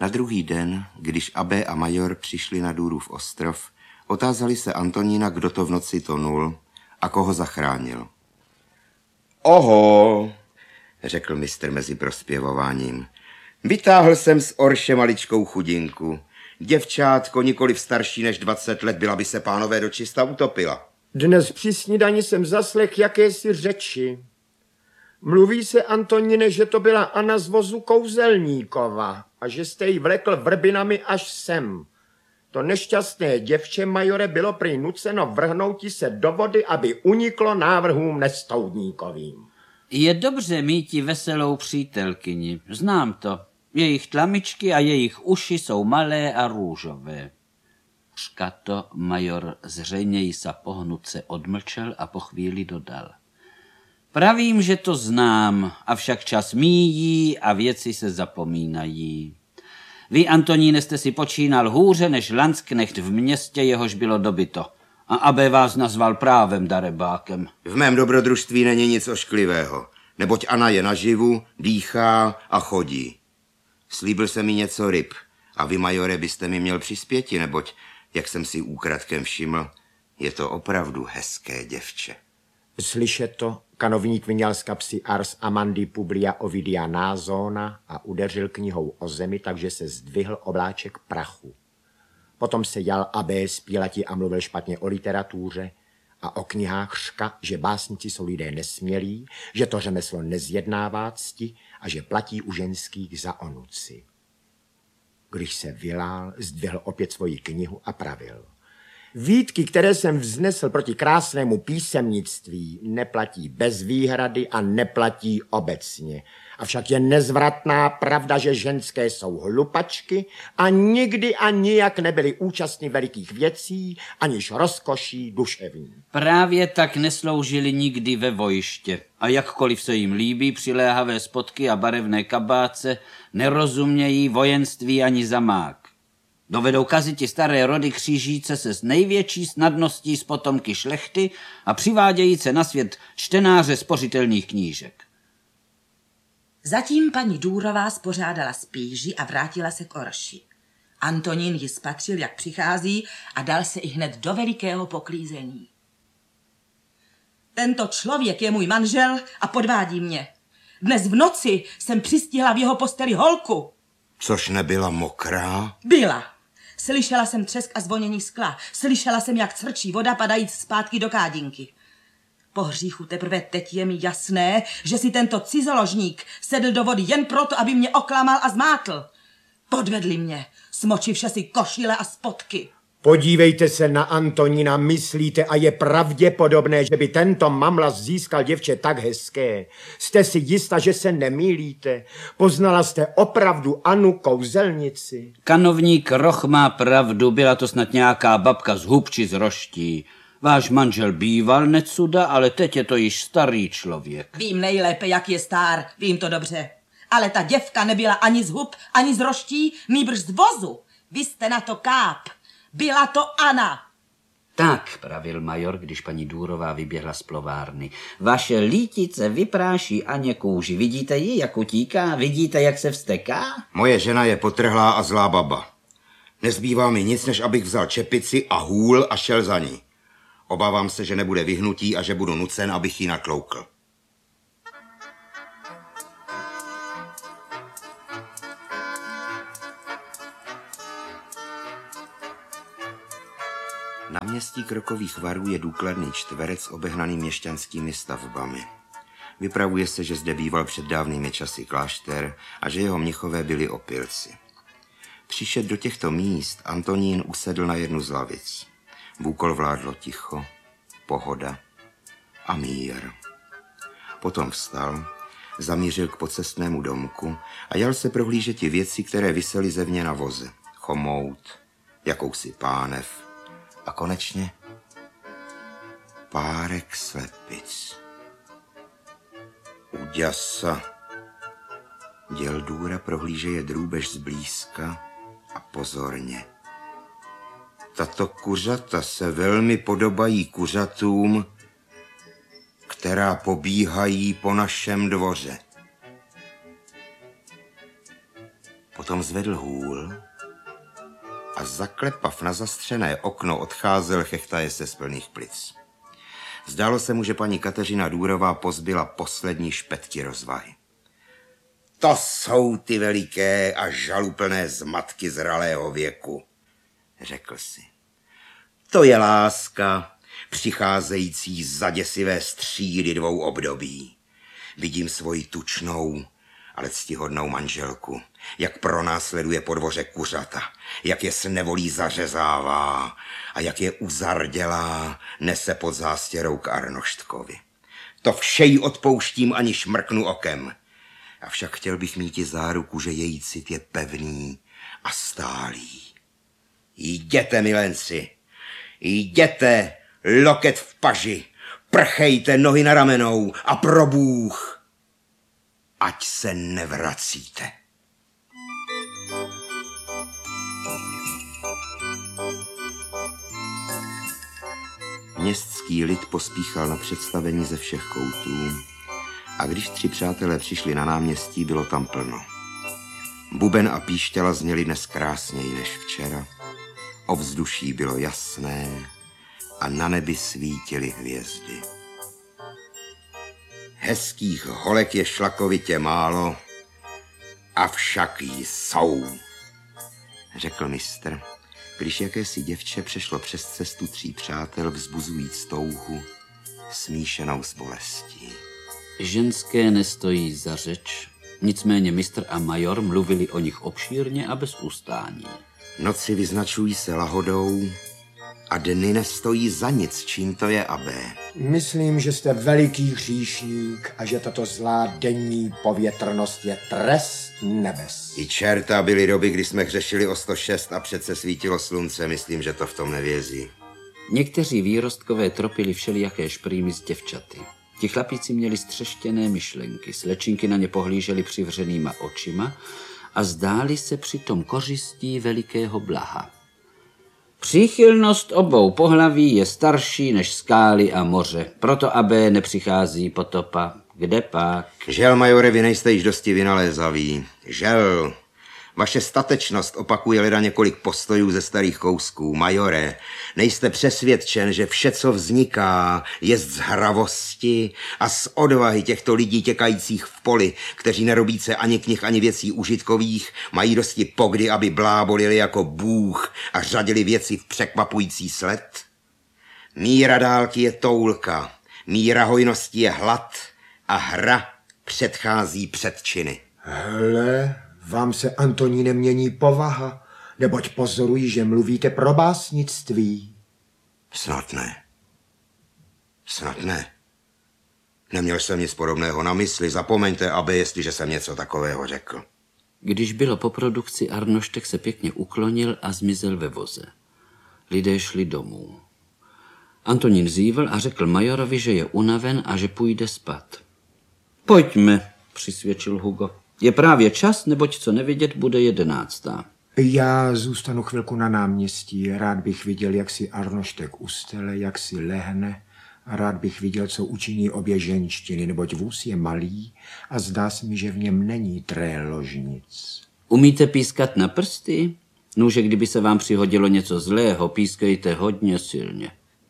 Na druhý den, když Abbé a major přišli na Důrův ostrov, otázali se Antonína, kdo to v noci tonul a koho zachránil. Oho, řekl mistr mezi prospěvováním. Vytáhl jsem z orše maličkou chudinku. Děvčátko, nikoliv starší než 20 let, byla by se pánové dočista utopila. Dnes při snídani jsem zaslech jakési řeči. Mluví se, Antoníne, že to byla Anna z vozu Kouzelníkova a že jste ji vlekl vrbinami až sem. To nešťastné děvče, majore, bylo prý nuceno vrhnouti se do vody, aby uniklo návrhům nestoudníkovým. Je dobře míti veselou přítelkyni, znám to. Jejich tlamičky a jejich uši jsou malé a růžové. Škato major zřejmě jí sa pohnut se odmlčel a po chvíli dodal. Pravím, že to znám, avšak čas míjí a věci se zapomínají. Vy, Antoníne, jste si počínal hůře než Landsknecht v městě, jehož bylo dobyto. A Abbé vás nazval právem darebákem. V mém dobrodružství není nic ošklivého, neboť Anna je naživu, dýchá a chodí. Slíbil jsem mi něco ryb a vy, majore, byste mi měl přispěti, neboť, jak jsem si úkradkem všiml, je to opravdu hezké děvče. Slyšet to, kanovník vyňal z kapsy Ars Amandi Publia Ovidia Nazona a udeřil knihou o zemi, takže se zdvihl obláček prachu. Potom se jal Abbé spílati a mluvil špatně o literatuře a o knihách řka, že básnici jsou lidé nesmělí, že to řemeslo nezjednává cti a že platí u ženských za onuci. Když se vylál, zdvihl opět svoji knihu a pravil. Výtky, které jsem vznesl proti krásnému písemnictví, neplatí bez výhrady a neplatí obecně. Avšak je nezvratná pravda, že ženské jsou hlupačky a nikdy a nijak nebyly účastní velikých věcí, aniž rozkoší duševní. Právě tak nesloužili nikdy ve vojště a jakkoliv se jim líbí přiléhavé spodky a barevné kabáce, nerozumějí vojenství ani zamák. Dovedou kaziti staré rody křížíce se s největší snadností z potomky šlechty a přivádějíce na svět čtenáře spořitelných knížek. Zatím paní Důrová spořádala spíži a vrátila se k orši. Antonín ji spatřil, jak přichází, a dal se i hned do velikého poklízení. Tento člověk je můj manžel a podvádí mě. Dnes v noci jsem přistihla v jeho posteli holku. Což nebyla mokrá? Byla. Slyšela jsem třesk a zvonění skla. Slyšela jsem, jak cvrčí voda padajíc zpátky do kádinky. Po hříchu teprve teď je mi jasné, že si tento cizoložník sedl do vody jen proto, aby mě oklamal a zmátl. Podvedli mě, smočivše si košile a spodky. Podívejte se na Antonína, myslíte, a je pravděpodobné, že by tento mamlas získal děvče tak hezké. Jste si jista, že se nemýlíte? Poznala jste opravdu Annu Kouzelnici? Kanovník Roch má pravdu, byla to snad nějaká babka z Hub či z Roští. Váš manžel býval necuda, ale teď je to již starý člověk. Vím nejlépe, jak je stár, vím to dobře. Ale ta děvka nebyla ani z Hub, ani z Roští, nýbrž z vozu. Vy jste na to káp. Byla to Anna. Tak, pravil major, když paní Důrová vyběhla z plovárny. Vaše lítice vypráší Aně kůži. Vidíte ji, jak utíká? Vidíte, jak se vzteká? Moje žena je potrhlá a zlá baba. Nezbývá mi nic, než abych vzal čepici a hůl a šel za ní. Obávám se, že nebude vyhnutí a že budu nucen, abych ji natloukl. Na městí Krokových Varů je důkladný čtverec obehnaný měšťanskými stavbami. Vypravuje se, že zde býval před dávnými časy klášter a že jeho mnichové byli opilci. Přišed do těchto míst, Antonín usedl na jednu z lavic. V úkol vládlo ticho, pohoda a mír. Potom vstal, zamířil k pocestnému domku a jal se prohlížeti věci, které visely zevně na voze. Chomout, jakousi pánev a konečně párek slepic. Uděsa. Děl Důra prohlížeje drůbež zblízka a pozorně. Tato kuřata se velmi podobají kuřatům, která pobíhají po našem dvoře. Potom zvedl hůl a zaklepav na zastřené okno odcházel, chechtaje se z plných plic. Zdálo se mu, že paní Kateřina Důrová pozbyla poslední špetky rozvahy. To jsou ty veliké a žaluplné zmatky zralého věku, řekl si. To je láska, přicházející za děsivé střídy dvou období. Vidím svoji tučnou, ale ctihodnou manželku, jak pronásleduje po dvoře kuřata, jak je s nevolí zařezává a jak je uzardělá nese pod zástěrou k Arnoštkovi. To vše jí odpouštím, aniž mrknu okem. Avšak chtěl bych mít i záruku, že její cit je pevný a stálý. Jděte, milenci, jděte, loket v paži, prchejte nohy na ramenou a pro Bůh, ať se nevracíte. Městský lid pospíchal na představení ze všech koutů a když 3 přátelé přišli na náměstí, bylo tam plno. Buben a píšťala zněli dnes krásněji než včera, ovzduší bylo jasné a na nebi svítily hvězdy. Hezkých holek je šlakovitě málo, avšak jsou, řekl mistr, když jakési děvče přešlo přes cestu 3 přátel, vzbuzujíc touhu, smíšenou s bolestí. Ženské nestojí za řeč, nicméně mistr a major mluvili o nich obšírně a bez ustání. Noci vyznačují se lahodou a dny nestojí za nic, čím to je, Abé. Myslím, že jste veliký hříšník a že tato zlá denní povětrnost je trest nebes. I čerta byly doby, kdy jsme hřešili o 106 a přece svítilo slunce, myslím, že to v tom nevězí. Někteří výrostkové tropili všelijaké šprýmy s děvčaty. Ti chlapíci měli střeštěné myšlenky, slečinky na ně pohlíželi přivřenýma očima a zdáli se přitom kořistí velikého blaha. Příchylnost obou pohlaví je starší než skály a moře, proto Abé nepřichází potopa. Kde pak? Žel, majore, vy nejste již dosti vynalézaví. Žel, vaše statečnost opakuje leda několik postojů ze starých kousků. Majore, nejste přesvědčen, že vše, co vzniká, je z hravosti a z odvahy těchto lidí těkajících v poli, kteří nerobí se ani knih, ani věcí užitkových, mají dosti pokdy, aby blábolili jako Bůh a řadili věci v překvapující sled? Míra dálky je toulka, míra hojnosti je hlad a hra předchází předčiny. Hele, vám se, Antoníne, mění povaha, neboť pozoruji, že mluvíte pro básnictví. Snad ne. Snad ne. Neměl jsem nic podobného na mysli, zapomeňte, aby jestliže jsem něco takového řekl. Když bylo po produkci, Arnoštek se pěkně uklonil a zmizel ve voze. Lidé šli domů. Antonín zívl a řekl majorovi, že je unaven a že půjde spát. Pojďme, přisvědčil Hugo. Je právě čas, neboť co nevidět, bude 11. Já zůstanu chvilku na náměstí. Rád bych viděl, jak si Arnoštek ustele, jak si lehne. A rád bych viděl, co učiní obě ženštiny, neboť vůz je malý a zdá se mi, že v něm není tré ložnic. Umíte pískat na prsty? Nuže, kdyby se vám přihodilo něco zlého, pískejte hodně silně.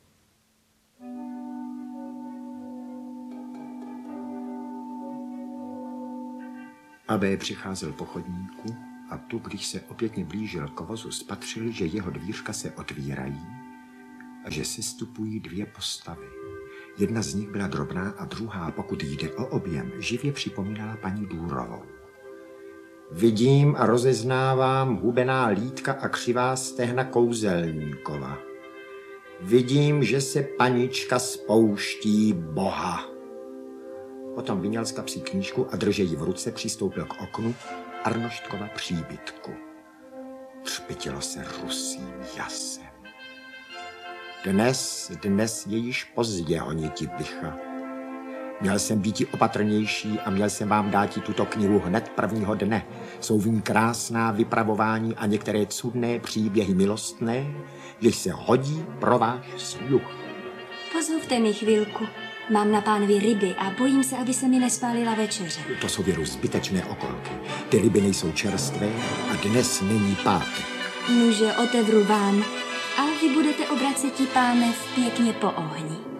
Abé přicházel po chodníku a tu, když se opětně blížil k vozu, spatřil, že jeho dvířka se otvírají a že se stupují 2 postavy. Jedna z nich byla drobná a druhá, pokud jde o objem, živě připomínala paní Důrovou. Vidím a rozeznávám hubená lítka a křivá stehna kouzelníkova. Vidím, že se panička spouští Boha. Potom vyňal z kapsy knížku a drže ji v ruce přistoupil k oknu Arnoštkova příbytku. Třpitilo se rusým jasem. Dnes je již pozdě, honiti bycha. Měl jsem býti opatrnější a měl jsem vám dáti tuto knihu hned prvního dne. Jsou v ní krásná vypravování a některé cudné příběhy milostné, jež se hodí pro váš sluch. Pozovte mi chvilku. Mám na pánvi ryby a bojím se, aby se mi nespálila večeře. To jsou věru zbytečné okolky. Ty ryby nejsou čerstvé a dnes není pátek. Nuže, otevřu vám a vy budete obracetí pánev pěkně po ohni.